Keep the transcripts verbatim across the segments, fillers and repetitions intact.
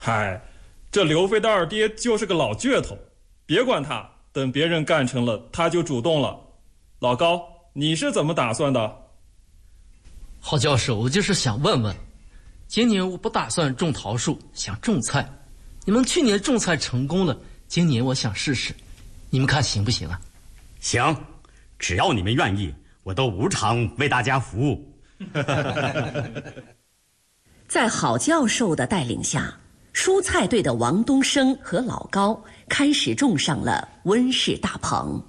嗨，这刘飞的二爹就是个老倔头，别管他，等别人干成了，他就主动了。老高，你是怎么打算的？ 郝教授，我就是想问问，今年我不打算种桃树，想种菜。你们去年种菜成功了，今年我想试试，你们看行不行啊？ 行，只要你们愿意，我都无偿为大家服务。 在郝教授的带领下，蔬菜队的王东升和老高开始种上了温室大棚。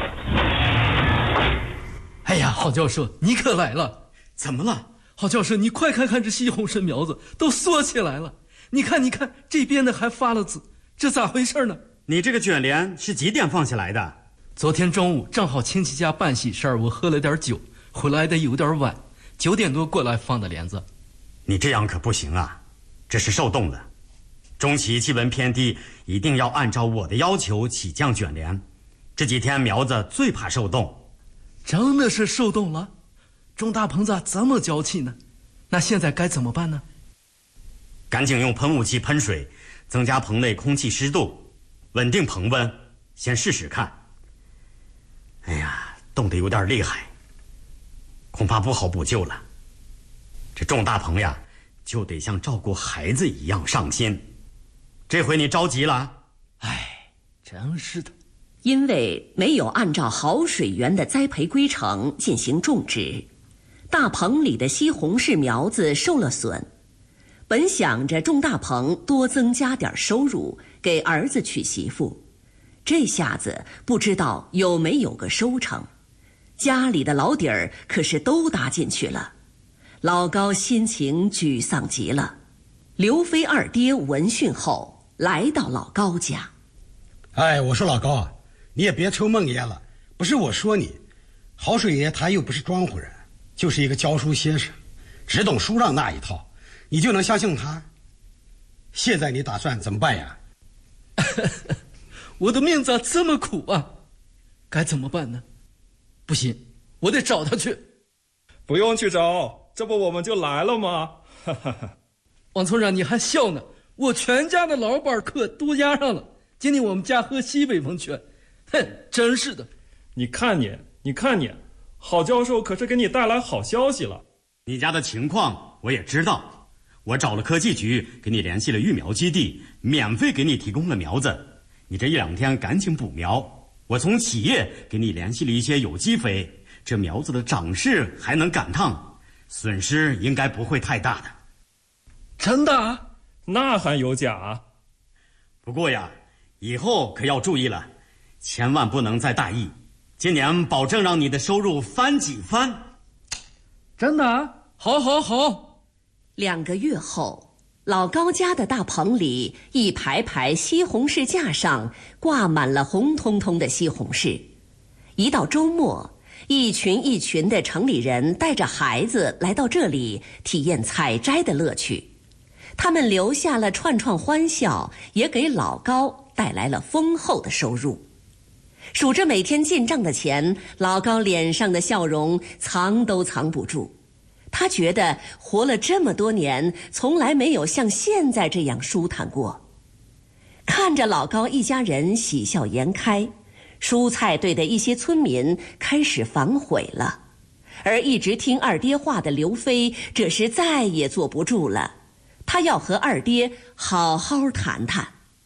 哎呀，郝教授，你可来了！ 怎么了？ 郝教授，你快看看这西红柿苗子都缩起来了，你看，你看，这边的还发了籽，这咋回事呢？ 你这个卷帘是几点放下来的？ 昨天中午正好亲戚家办喜事儿，我喝了点酒，回来的有点晚，九点多过来放的帘子。 你这样可不行啊，这是受冻的。中期气温偏低，一定要按照我的要求起降卷帘。这几天苗子最怕受冻。 真的是受冻了？种大棚子这么娇气呢？那现在该怎么办呢？ 赶紧用喷雾器喷水，增加棚内空气湿度，稳定棚温，先试试看。哎呀，冻得有点厉害，恐怕不好补救了。这种大棚呀，就得像照顾孩子一样上心。这回你着急了？ 哎，真是的。 因为没有按照好水源的栽培规程进行种植，大棚里的西红柿苗子受了损。本想着种大棚多增加点收入，给儿子娶媳妇，这下子不知道有没有个收成。家里的老底儿可是都搭进去了，老高心情沮丧极了。刘飞二爹闻讯后来到老高家。 哎，我说老高啊，你也别抽梦魇了，不是我说你，郝水爷他又不是庄户人，就是一个教书先生，只懂书上那一套，你就能相信他？现在你打算怎么办呀？ 我的命咋这么苦啊？该怎么办呢？不行，我得找他去。 不用去找，这不我们就来了吗？ 王村长，你还笑呢？我全家的老板客都押上了，今天我们家喝西北风泉。哼，真是的。 你看你，你看你，郝教授可是给你带来好消息了。 你家的情况我也知道，我找了科技局，给你联系了育苗基地，免费给你提供了苗子。你这一两天赶紧补苗。我从企业给你联系了一些有机肥，这苗子的长势还能赶趟，损失应该不会太大的。 真的啊？ 那还有假？ 不过呀，以后可要注意了，千万不能再大意。今年保证让你的收入翻几番。 真的啊？好好好。 两个月后，老高家的大棚里，一排排西红柿架上挂满了红彤彤的西红柿。一到周末，一群一群的城里人带着孩子来到这里体验采摘的乐趣。他们留下了串串欢笑，也给老高带来了丰厚的收入。数着每天进账的钱，老高脸上的笑容藏都藏不住。他觉得活了这么多年，从来没有像现在这样舒坦过。看着老高一家人喜笑颜开，蔬菜队的一些村民开始反悔了，而一直听二爹话的刘飞这时再也坐不住了，他要和二爹好好谈谈。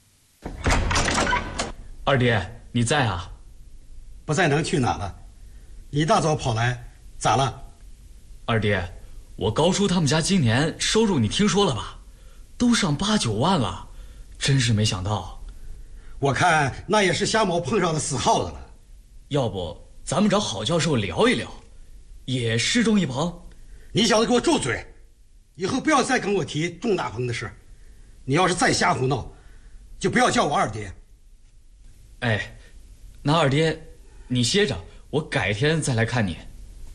二爹，你在啊？ 不在能去哪了？一大早跑来，咋了？ 二爹，我高叔他们家今年收入你听说了吧？都上八九万了，真是没想到。 我看那也是瞎毛碰上了死耗子了。 要不咱们找郝教授聊一聊，也试种一棚？ 你小子给我住嘴！以后不要再跟我提种大棚的事。你要是再瞎胡闹，就不要叫我二爹。 哎，那二爹你歇着，我改天再来看你。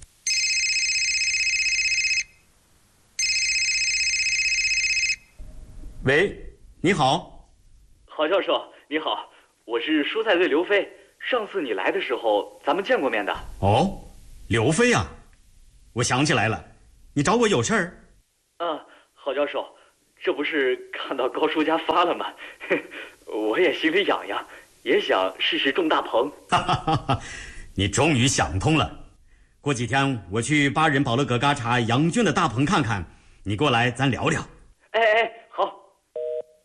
喂，你好。 郝教授你好，我是蔬菜队刘飞，上次你来的时候咱们见过面的。 哦，刘飞啊，我想起来了，你找我有事儿？ 嗯，郝教授， 这不是看到高叔家发了吗？我也心里痒痒，也想试试种大棚。 哈哈哈哈，你终于想通了。过几天我去巴人保罗葛嘎查杨军的大棚看看，你过来咱聊聊。 哎哎，